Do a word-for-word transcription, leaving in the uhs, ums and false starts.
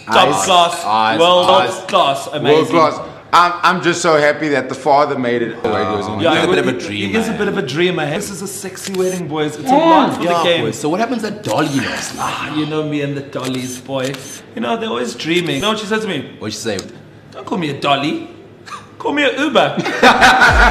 top Eyes, class, eyes, world eyes. class, amazing. World class. I'm, I'm just so happy that the father made it. Oh, Yeah, He's a he- bit of a he- dreamer. He is a bit of a dreamer. Hey. This is a sexy wedding, boys. It's a lot for Yeah, the game. boys. So what happens at Dolly last night? Ah, you know me and the dollies, boy. You know, they're always dreaming. You know what she said to me? What'd you say? Don't call me a dolly. Call me an Uber.